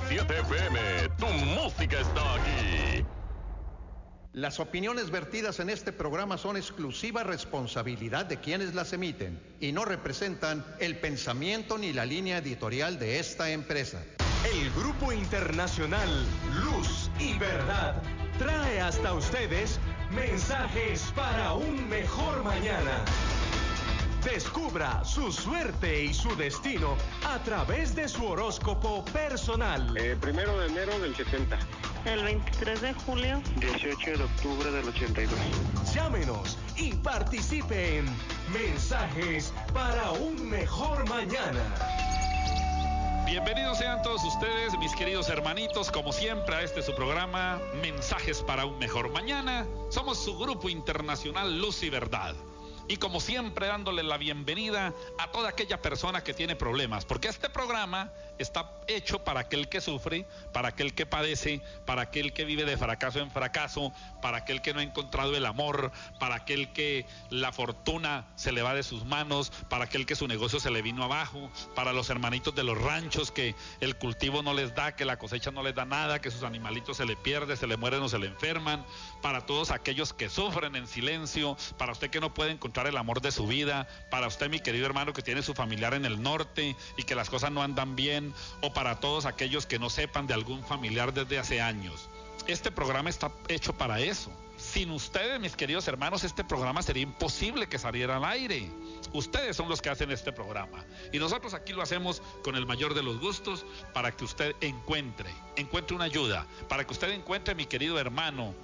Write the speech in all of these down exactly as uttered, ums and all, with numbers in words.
siete F M, tu música está aquí. Las opiniones vertidas en este programa son exclusiva responsabilidad de quienes las emiten y no representan el pensamiento ni la línea editorial de esta empresa. El Grupo Internacional Luz y Verdad trae hasta ustedes mensajes para un mejor mañana. Descubra su suerte y su destino a través de su horóscopo personal. Eh, primero de enero del setenta. El veintitrés de julio. dieciocho de octubre del ochenta y dos. Llámenos y participe en Mensajes para un Mejor Mañana. Bienvenidos sean todos ustedes, mis queridos hermanitos, como siempre a este su programa, Mensajes para un Mejor Mañana. Somos su Grupo Internacional Luz y Verdad. Y como siempre dándole la bienvenida a toda aquella persona que tiene problemas, porque este programa está hecho para aquel que sufre, para aquel que padece, para aquel que vive de fracaso en fracaso, para aquel que no ha encontrado el amor, para aquel que la fortuna se le va de sus manos, para aquel que su negocio se le vino abajo, para los hermanitos de los ranchos que el cultivo no les da, que la cosecha no les da nada, que sus animalitos se le pierden, se le mueren o se le enferman, para todos aquellos que sufren en silencio, para usted que no puede encontrar el amor de su vida, para usted, mi querido hermano, que tiene su familiar en el norte y que las cosas no andan bien, o para todos aquellos que no sepan de algún familiar desde hace años. Este programa está hecho para eso. Sin ustedes, mis queridos hermanos, este programa sería imposible que saliera al aire. Ustedes son los que hacen este programa y nosotros aquí lo hacemos con el mayor de los gustos para que usted encuentre, encuentre una ayuda, para que usted encuentre, mi querido hermano,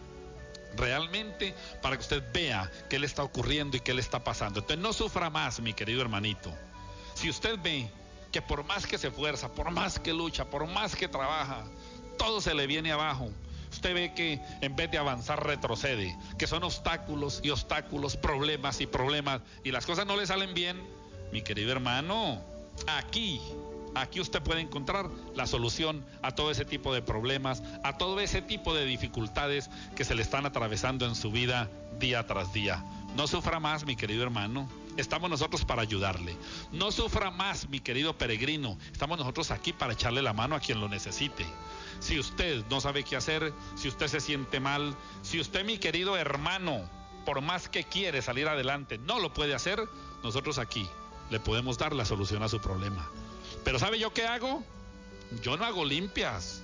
realmente para que usted vea qué le está ocurriendo y qué le está pasando. Entonces no sufra más, mi querido hermanito. Si usted ve que por más que se esfuerza, por más que lucha, por más que trabaja, todo se le viene abajo, usted ve que en vez de avanzar retrocede, que son obstáculos y obstáculos, problemas y problemas, y las cosas no le salen bien, mi querido hermano, aquí Aquí usted puede encontrar la solución a todo ese tipo de problemas, a todo ese tipo de dificultades que se le están atravesando en su vida día tras día. No sufra más, mi querido hermano. Estamos nosotros para ayudarle. No sufra más, mi querido peregrino. Estamos nosotros aquí para echarle la mano a quien lo necesite. Si usted no sabe qué hacer, si usted se siente mal, si usted, mi querido hermano, por más que quiere salir adelante, no lo puede hacer, nosotros aquí le podemos dar la solución a su problema. Pero ¿sabe yo qué hago? Yo no hago limpias.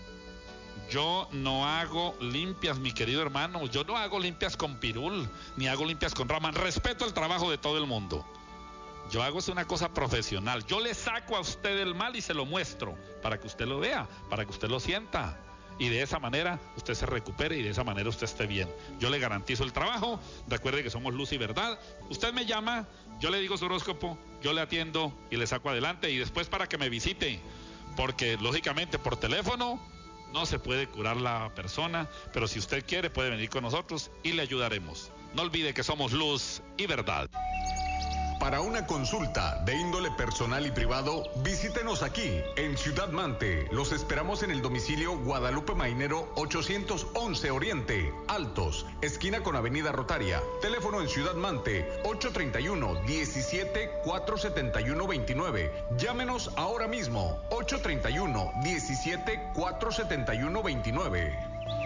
Yo no hago limpias, mi querido hermano. Yo no hago limpias con pirul, ni hago limpias con rama. Respeto el trabajo de todo el mundo. Yo hago es una cosa profesional. Yo le saco a usted el mal y se lo muestro para que usted lo vea, para que usted lo sienta. Y de esa manera usted se recupere y de esa manera usted esté bien. Yo le garantizo el trabajo. Recuerde que somos Luz y Verdad. Usted me llama, yo le digo su horóscopo, yo le atiendo y le saco adelante. Y después para que me visite, porque lógicamente por teléfono no se puede curar la persona, pero si usted quiere puede venir con nosotros y le ayudaremos. No olvide que somos Luz y Verdad. Para una consulta de índole personal y privado, visítenos aquí en Ciudad Mante. Los esperamos en el domicilio Guadalupe Mainero ochocientos once Oriente, Altos, esquina con Avenida Rotaria. Teléfono en Ciudad Mante ocho treinta y uno, diecisiete, cuatrocientos setenta y uno, veintinueve. Llámenos ahora mismo ocho treinta y uno, diecisiete, cuatrocientos setenta y uno, veintinueve.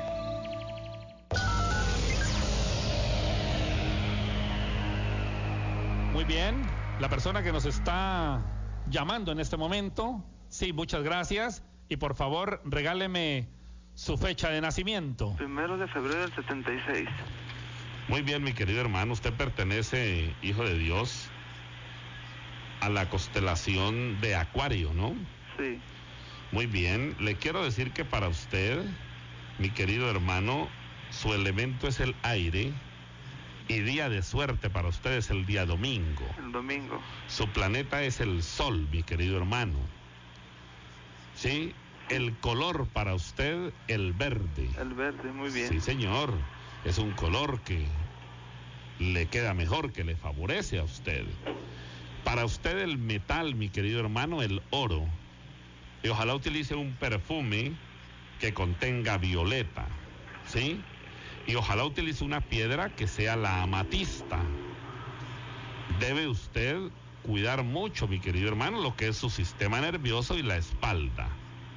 Muy bien, la persona que nos está llamando en este momento, sí, muchas gracias, y por favor regáleme su fecha de nacimiento. Primero de febrero del setenta y seis. Muy bien, mi querido hermano, usted pertenece, hijo de Dios, a la constelación de Acuario, ¿no? Sí. Muy bien, le quiero decir que para usted, mi querido hermano, su elemento es el aire. Y día de suerte para usted es el día domingo. El domingo. Su planeta es el sol, mi querido hermano. ¿Sí? El color para usted, el verde. El verde, muy bien. Sí, señor. Es un color que le queda mejor, que le favorece a usted. Para usted el metal, mi querido hermano, el oro. Y ojalá utilice un perfume que contenga violeta. ¿Sí? Y ojalá utilice una piedra que sea la amatista. Debe usted cuidar mucho, mi querido hermano, lo que es su sistema nervioso y la espalda.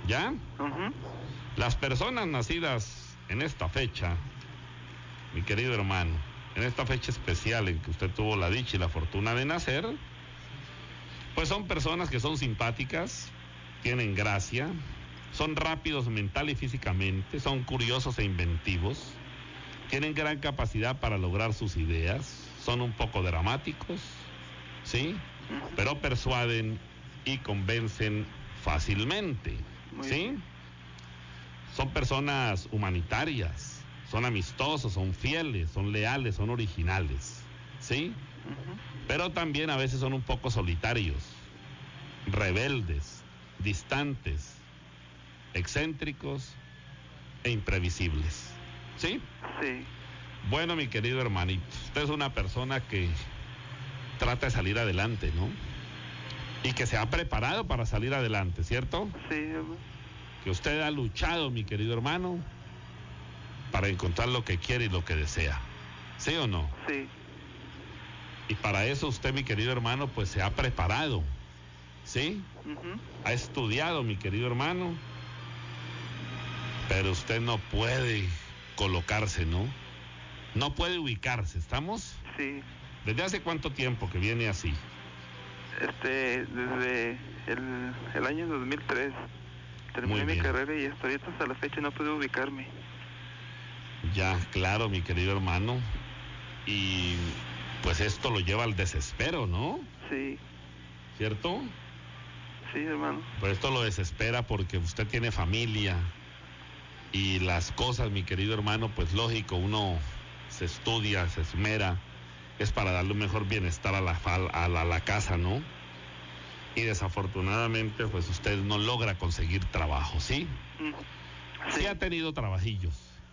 ¿Ya? Ujú. Las personas nacidas en esta fecha, mi querido hermano, en esta fecha especial en que usted tuvo la dicha y la fortuna de nacer, pues son personas que son simpáticas, tienen gracia, son rápidos mental y físicamente, son curiosos e inventivos, tienen gran capacidad para lograr sus ideas, son un poco dramáticos, ¿sí? Pero persuaden y convencen fácilmente, Muy ¿sí? bien. Son personas humanitarias, son amistosos, son fieles, son leales, son originales, ¿sí? Ujú. Pero también a veces son un poco solitarios, rebeldes, distantes, excéntricos e imprevisibles, ¿sí? Sí, Bueno, mi querido hermanito, usted es una persona que trata de salir adelante, ¿no? Y que se ha preparado para salir adelante, ¿cierto? sí, hermano. Que usted ha luchado, mi querido hermano, para encontrar lo que quiere y lo que desea, ¿sí o no? Sí, Y para eso usted, mi querido hermano, pues se ha preparado, ¿sí? ujú. Ha estudiado, mi querido hermano, pero usted no puede colocarse, ¿no? No puede ubicarse, ¿estamos? Sí. ¿Desde hace cuánto tiempo que viene así? Este, desde el, el año dos mil tres terminé Muy mi bien. carrera y hasta ahorita hasta la fecha no pude ubicarme. Ya, claro, mi querido hermano. Y pues esto lo lleva al desespero, ¿no? Sí, ¿Cierto? sí, hermano. Pues esto lo desespera porque usted tiene familia y las cosas, mi querido hermano, pues lógico, uno se estudia, se esmera, es para darle un mejor bienestar a la, fal- a la, a la casa, ¿no? Y desafortunadamente, pues usted no logra conseguir trabajo, ¿sí? Mm. Sí ha tenido trabajillos,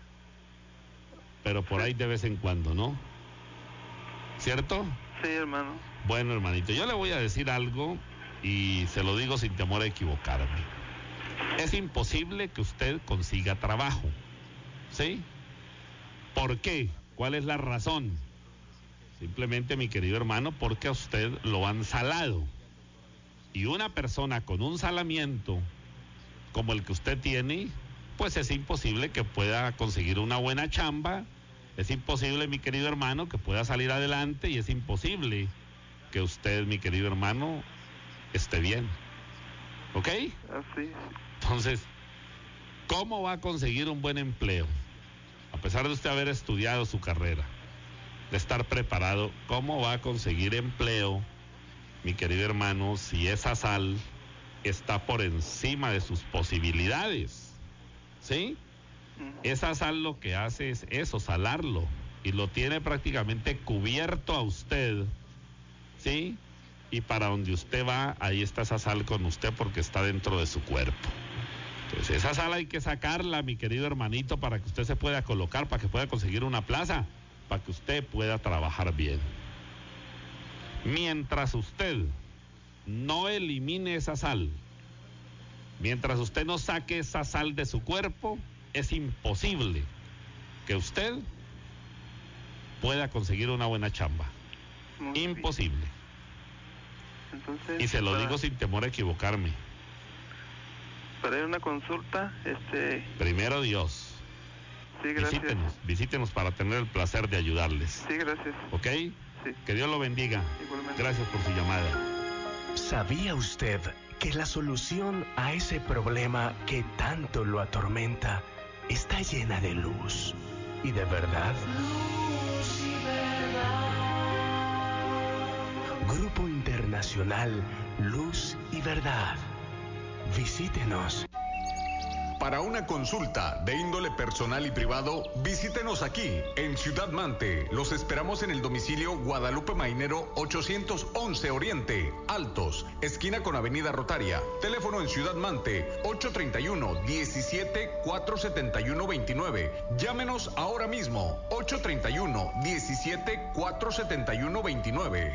pero por ahí de vez en cuando, ¿no? ¿Cierto? Sí, hermano. Bueno, hermanito, yo le voy a decir algo y se lo digo sin temor a equivocarme. Es imposible que usted consiga trabajo, ¿sí? ¿Por qué? ¿Cuál es la razón? Simplemente, mi querido hermano, porque a usted lo han salado. Y una persona con un salamiento como el que usted tiene, pues es imposible que pueda conseguir una buena chamba. Es imposible, mi querido hermano, que pueda salir adelante y es imposible que usted, mi querido hermano, esté bien. ¿Ok? Así. Entonces, ¿cómo va a conseguir un buen empleo? A pesar de usted haber estudiado su carrera, de estar preparado, ¿cómo va a conseguir empleo, mi querido hermano, si esa sal está por encima de sus posibilidades? ¿Sí? Ujú. Esa sal lo que hace es eso, salarlo, y lo tiene prácticamente cubierto a usted, ¿sí? Y para donde usted va, ahí está esa sal con usted porque está dentro de su cuerpo. Entonces, esa sal hay que sacarla, mi querido hermanito, para que usted se pueda colocar, para que pueda conseguir una plaza, para que usted pueda trabajar bien. Mientras usted no elimine esa sal, mientras usted no saque esa sal de su cuerpo, es imposible que usted pueda conseguir una buena chamba. Muy bien. Imposible. Entonces, Y se lo para, digo sin temor a equivocarme. para ir a una consulta, este, Primero Dios. sí, gracias. Visítenos, visítenos para tener el placer de ayudarles. Sí, gracias. ¿Ok? Sí, Que Dios lo bendiga. igualmente. Gracias por su llamada. ¿Sabía usted que la solución a ese problema que tanto lo atormenta está llena de luz y de verdad? Grupo Internacional Luz y Verdad. Visítenos. Para una consulta de índole personal y privado, visítenos aquí, en Ciudad Mante. Los esperamos en el domicilio Guadalupe Mainero ochocientos once Oriente, Altos, esquina con Avenida Rotaria. Teléfono en Ciudad Mante, ocho treinta y uno, diecisiete, cuatrocientos setenta y uno, veintinueve. Llámenos ahora mismo, ocho treinta y uno, diecisiete, cuatrocientos setenta y uno, veintinueve.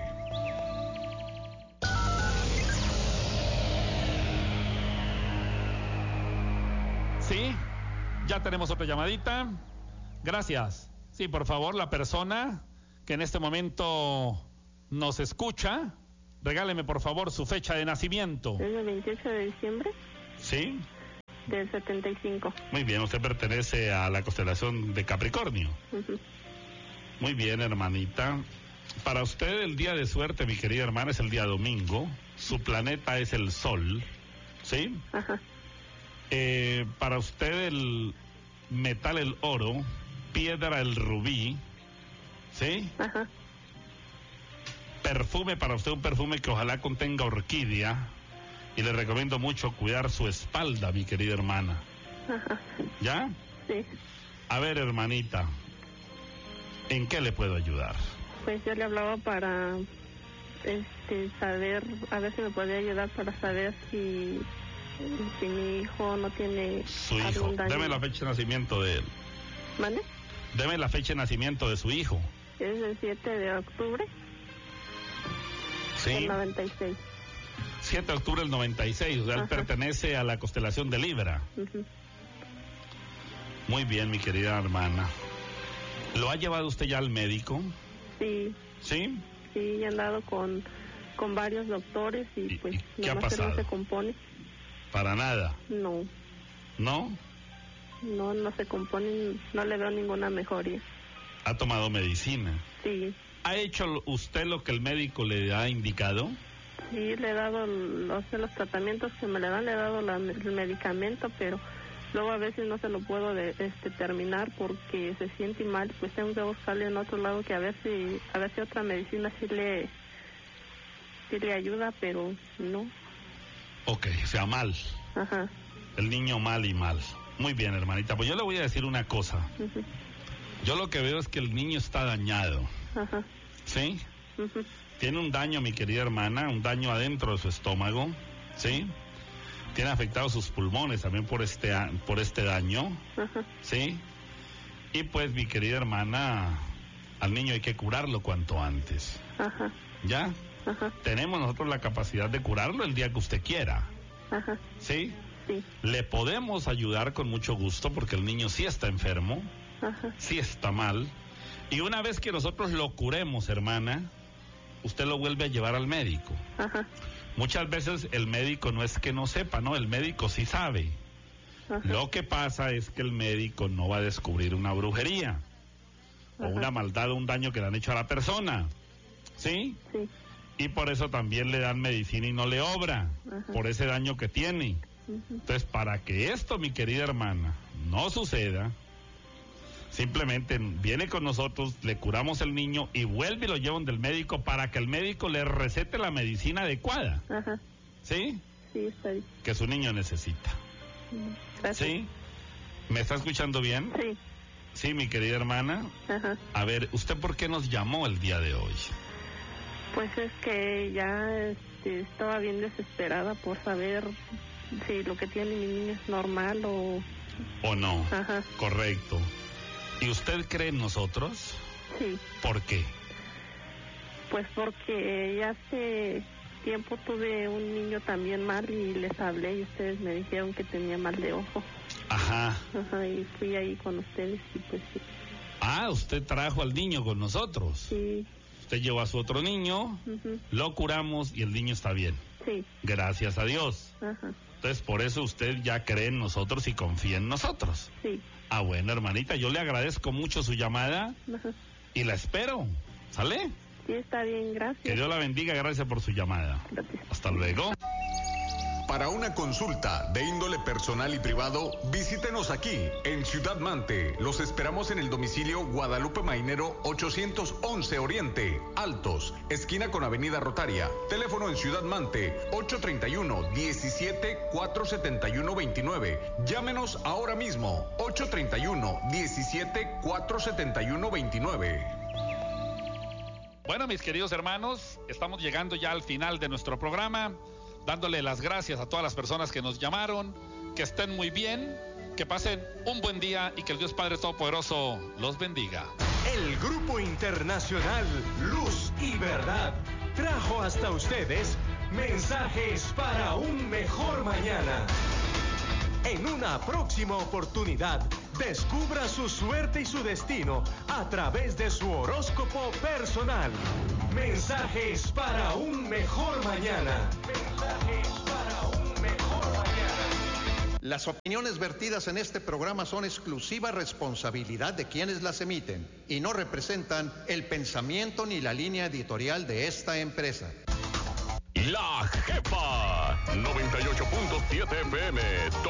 Sí, ya tenemos otra llamadita. Gracias. Sí, por favor, la persona que en este momento nos escucha, regáleme por favor su fecha de nacimiento. ¿Es el veintiocho de diciembre? Sí, Del setenta y cinco. Muy bien, usted pertenece a la constelación de Capricornio. Uh-huh. Muy bien, hermanita. Para usted el día de suerte, mi querida hermana, es el día domingo. Su planeta es el sol, ¿sí? Ajá. Eh, para usted el metal, el oro, piedra, el rubí, ¿sí? Ajá. Perfume, para usted un perfume que ojalá contenga orquídea. Y le recomiendo mucho cuidar su espalda, mi querida hermana. Ajá. ¿Ya? Sí. A ver, hermanita, ¿en qué le puedo ayudar? Pues yo le hablaba para este saber, a ver si me podía ayudar para saber si, si mi hijo no tiene Su hijo. algún daño. Deme la fecha de nacimiento de él. ¿Mande? Deme la fecha de nacimiento de su hijo. Es el siete de octubre Sí. del noventa y seis. siete de octubre del noventa y seis, o sea, él Ajá. pertenece a la constelación de Libra. Uh-huh. Muy bien, mi querida hermana. ¿Lo ha llevado usted ya al médico? Sí, ¿Sí? sí, he andado con, con varios doctores y ¿Y- pues y qué ha nomás él no pasado? se compone. Para nada. No, ¿No? no, no se compone, no le veo ninguna mejoría. ¿Ha tomado medicina? Sí, ¿Ha hecho lo- usted lo que el médico le ha indicado? sí, le he dado los, los tratamientos que me le dan, le he dado la- el medicamento, pero luego a veces no se lo puedo de, este, terminar porque se siente mal, pues tengo que buscarle en otro lado que a ver si, a ver si otra medicina sí le, sí le ayuda, pero no. Ok, o sea, mal. Ajá. El niño mal y mal. Muy bien, hermanita. Pues yo le voy a decir una cosa. Ujú. Yo lo que veo es que el niño está dañado. Ajá. ¿Sí? Ujú. Tiene un daño, mi querida hermana, un daño adentro de su estómago. ¿Sí? Tiene afectados sus pulmones también por este, a- por este daño. Ajá. ¿Sí? Y pues, mi querida hermana, al niño hay que curarlo cuanto antes. Ajá. ¿Ya? Ajá. Tenemos nosotros la capacidad de curarlo el día que usted quiera. Ajá. ¿Sí? Sí. Le podemos ayudar con mucho gusto porque el niño sí está enfermo, Ajá. sí está mal. Y una vez que nosotros lo curemos, hermana, usted lo vuelve a llevar al médico. Ajá. Muchas veces el médico no es que no sepa, no, el médico sí sabe. Ajá. Lo que pasa es que el médico no va a descubrir una brujería o Ajá. una maldad o un daño que le han hecho a la persona. ¿Sí? Sí. Y por eso también le dan medicina y no le obra, Ajá. por ese daño que tiene. Ujú. Entonces, para que esto, mi querida hermana, no suceda, simplemente viene con nosotros, le curamos el niño y vuelve y lo llevan del médico para que el médico le recete la medicina adecuada, Ajá. ¿sí? Sí, está bien. Que su niño necesita, Gracias. ¿sí? ¿Me está escuchando bien? Sí. Sí, mi querida hermana. Ajá. A ver, ¿usted por qué nos llamó el día de hoy? Pues es que ya este, estaba bien desesperada por saber si lo que tiene mi niño es normal o... ¿O no? Ajá. Correcto. ¿Y usted cree en nosotros? Sí. ¿Por qué? Pues porque ya hace tiempo tuve un niño también mal y les hablé y ustedes me dijeron que tenía mal de ojo. Ajá. Ajá, y fui ahí con ustedes y pues sí. Ah, usted trajo al niño con nosotros. Sí. Usted llevó a su otro niño, Ujú. lo curamos y el niño está bien. Sí. Gracias a Dios. Ajá. Entonces, por eso usted ya cree en nosotros y confía en nosotros. Sí. Ah, bueno, hermanita, yo le agradezco mucho su llamada Ajá. y la espero. ¿Sale? Sí, está bien, gracias. Que Dios la bendiga, gracias por su llamada. Gracias. Hasta luego. Para una consulta de índole personal y privado, visítenos aquí en Ciudad Mante. Los esperamos en el domicilio Guadalupe Mainero ochocientos once Oriente, Altos, esquina con Avenida Rotaria. Teléfono en Ciudad Mante ocho treinta y uno, diecisiete, cuatrocientos setenta y uno, veintinueve. Llámenos ahora mismo ocho treinta y uno, diecisiete, cuatrocientos setenta y uno, veintinueve. Bueno, mis queridos hermanos, estamos llegando ya al final de nuestro programa, dándole las gracias a todas las personas que nos llamaron, que estén muy bien, que pasen un buen día y que el Dios Padre Todopoderoso los bendiga. El Grupo Internacional Luz y Verdad trajo hasta ustedes mensajes para un mejor mañana. En una próxima oportunidad, descubra su suerte y su destino a través de su horóscopo personal. Mensajes para un mejor mañana. Mensajes para un mejor mañana. Las opiniones vertidas en este programa son exclusiva responsabilidad de quienes las emiten y no representan el pensamiento ni la línea editorial de esta empresa. La Jefa noventa y ocho punto siete F M.